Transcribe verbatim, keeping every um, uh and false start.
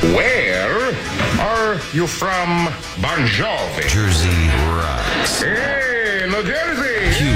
Where are you from, Bon Jovi? Jersey rocks. Hey, New Jersey! Huge